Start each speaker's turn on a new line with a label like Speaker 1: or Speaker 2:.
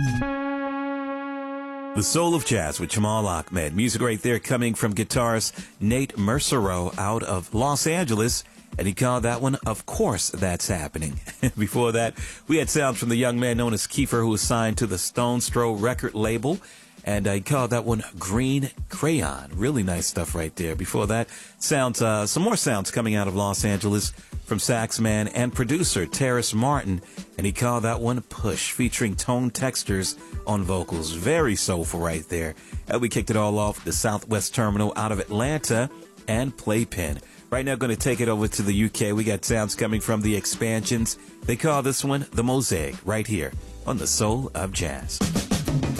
Speaker 1: The Soul of Jazz with Jamal Ahmed. Music right there coming from guitarist Nate Mercero out of Los Angeles. And he called that one, Of Course That's Happening. Before that, we had sounds from the young man known as Kiefer, who was signed to the Stone's Throw record label. And he called that one Green Crayon. Really nice stuff right there. Before that, sounds, some more sounds coming out of Los Angeles from sax man and producer Terrace Martin. And he called that one Push, featuring Tone Texters on vocals. Very soulful right there. And we kicked it all off at the Southwest Terminal out of Atlanta and Playpen. Right now, going to take it over to the UK. We got sounds coming from the Expansions. They call this one The Mosaic right here on The Soul of Jazz.